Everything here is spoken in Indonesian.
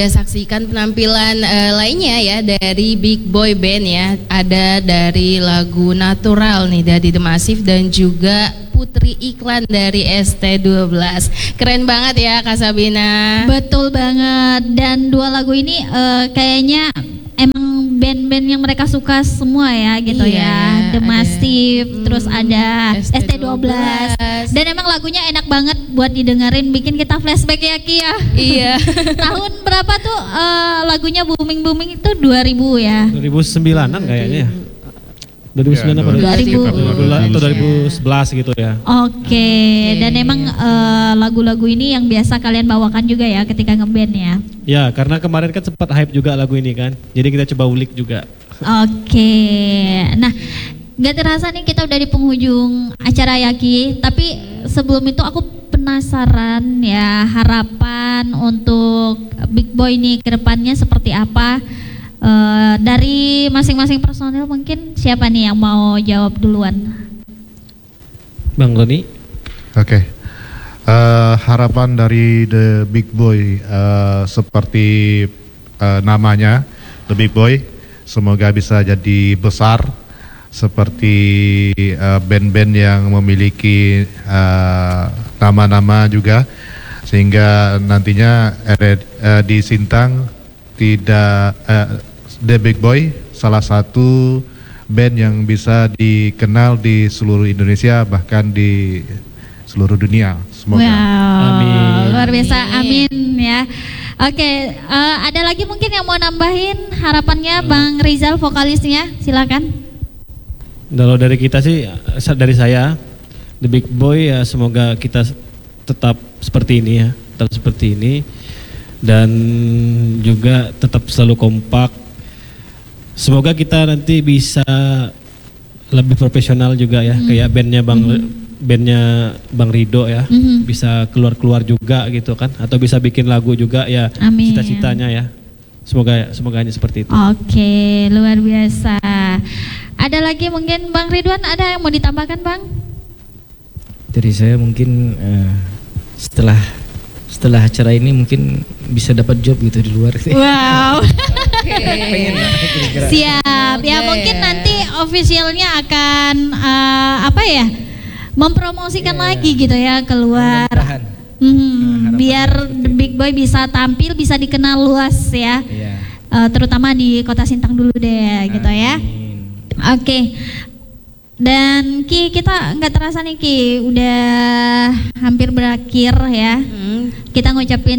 saksikan penampilan lainnya ya dari Big Boy Band ya. Ada dari lagu Natural nih dari The Massive dan juga Putri Iklan dari ST12. Keren banget ya Kak Sabina. Betul banget. Dan dua lagu ini kayaknya emang band-band yang mereka suka semua ya gitu ya. The Massive, terus ada ST12. Dan emang lagunya enak banget buat didengerin, bikin kita flashback ya Ki ya. Iya. Tahun berapa tuh lagunya booming itu 2000 ya? 2009-an kayaknya ya. 2009 apa 2000 atau 2011 gitu ya. Oke. Dan emang lagu-lagu ini yang biasa kalian bawakan juga ya ketika ngeband ya? Ya, karena kemarin kan sempat hype juga lagu ini kan. Jadi kita coba ulik juga. Oke. Nah, gak terasa nih kita udah di penghujung acara ya Ki. Tapi sebelum itu aku penasaran ya, harapan untuk Big Boy nih ke depannya seperti apa? Dari masing-masing personil mungkin siapa nih yang mau jawab duluan? Bang Roni. Oke. Harapan dari The Big Boy seperti namanya The Big Boy, semoga bisa jadi besar seperti band-band yang memiliki nama-nama juga, sehingga nantinya di Sintang tidak The Big Boy salah satu band yang bisa dikenal di seluruh Indonesia, bahkan di seluruh dunia. Semoga. Wow, Amin. luar biasa, amin ya. Oke, ada lagi mungkin yang mau nambahin harapannya Bang Rizal vokalisnya, silakan. Kalau dari kita sih, dari saya, The Big Boy ya semoga kita tetap seperti ini ya, tetap seperti ini. Dan juga tetap selalu kompak. Semoga kita nanti bisa lebih profesional juga ya, kayak bandnya Bang Rido ya, bisa keluar juga gitu kan, atau bisa bikin lagu juga ya. Amin. Cita-citanya ya. Semoga hanya seperti itu. Oke, luar biasa. Ada lagi mungkin Bang Ridwan, ada yang mau ditambahkan Bang? Dari saya mungkin setelah acara ini mungkin bisa dapat job gitu di luar. Wow. Siap. Ya mungkin nanti officialnya akan mempromosikan lagi gitu ya keluar. Biar The Big Boy bisa tampil, bisa dikenal luas ya. Terutama di Kota Sintang dulu deh gitu ya. Oke. Dan Ki, kita nggak terasa nih Ki, udah hampir berakhir ya. Kita ngucapin